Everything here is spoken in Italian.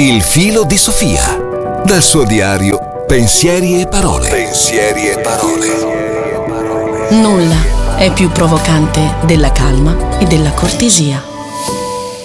Il filo di Sofia. Dal suo diario Pensieri e parole. Pensieri e parole. Nulla è più provocante della calma e della cortesia.